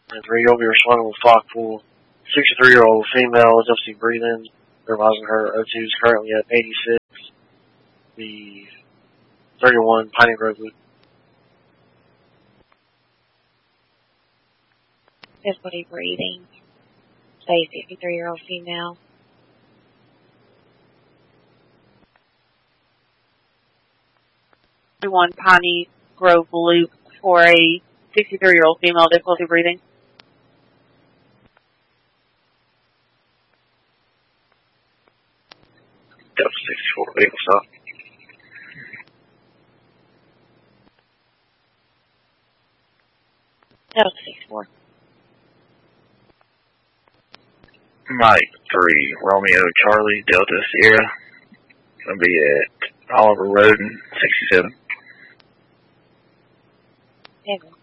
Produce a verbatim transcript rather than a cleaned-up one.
And three, you'll be responding with flock pool. sixty-three-year-old female with difficulty breathing. Revising her O two is currently at eighty-six. The thirty-one Piney Grove Loop. Difficulty breathing. Say sixty-three-year-old female. One Piney Grove Loop for a sixty-three-year-old female, difficulty breathing. Delta sixty-four, vehicle stop. Delta sixty-four. Mike three, Romeo Charlie, Delta Sierra. Gonna be at Oliver Road, sixty-seven. Seven.